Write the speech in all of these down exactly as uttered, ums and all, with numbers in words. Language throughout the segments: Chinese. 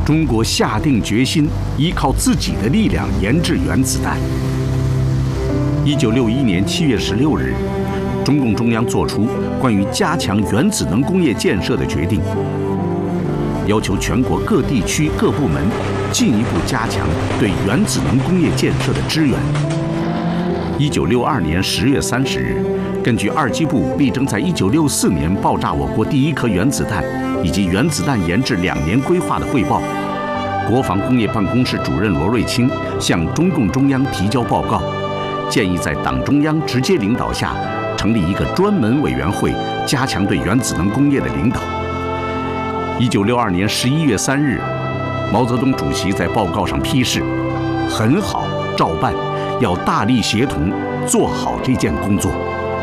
中国下定决心依靠自己的力量研制原子弹。一九六一年七月十六日，中共中央作出关于加强原子能工业建设的决定，要求全国各地区各部门进一步加强对原子能工业建设的支援。一九六二年十月三十日，根据二机部力争在一九六四年爆炸我国第一颗原子弹以及原子弹研制两年规划的汇报，国防工业办公室主任罗瑞卿向中共中央提交报告，建议在党中央直接领导下成立一个专门委员会，加强对原子能工业的领导。一九六二年十一月三日，毛泽东主席在报告上批示：“很好，照办，要大力协同做好这件工作。”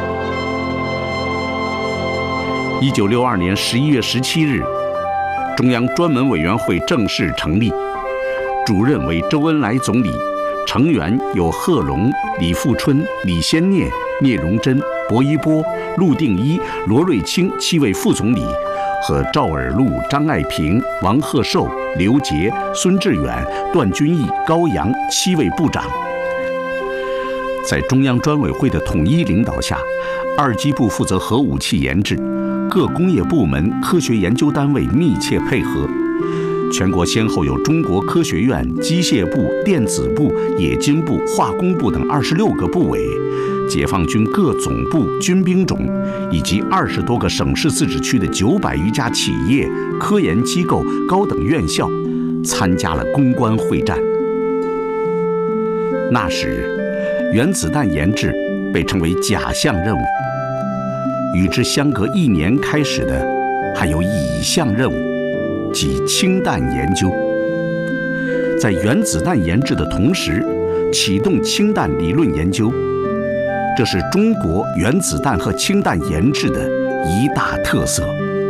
一九六二年十一月十七日，中央专门委员会正式成立，主任为周恩来总理，成员有贺龙、李富春、李先念、聂荣臻、薄一波、陆定一、罗瑞卿七位副总理和赵尔禄、张爱萍、王鹤寿、刘杰、孙致远、段君毅、高阳七位部长。在中央专委会的统一领导下，二机部负责核武器研制，各工业部门、科学研究单位密切配合。全国先后有中国科学院、机械部、电子部、冶金部、化工部等二十六个部委，解放军各总部、军兵种，以及二十多个省市自治区的九百余家企业、科研机构、高等院校参加了攻关会战。那时，原子弹研制被称为甲项任务，与之相隔一年开始的还有乙项任务，即氢弹研究。在原子弹研制的同时，启动氢弹理论研究，这是中国原子弹和氢弹研制的一大特色。